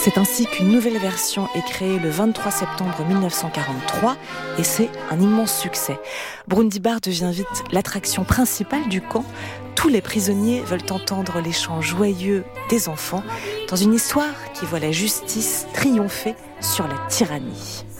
C'est ainsi qu'une nouvelle version est créée le 23 septembre 1943 et c'est un immense succès. Brundibár devient vite l'attraction principale du camp. Tous les prisonniers veulent entendre les chants joyeux des enfants dans une histoire qui voit la justice triompher sur la tyrannie.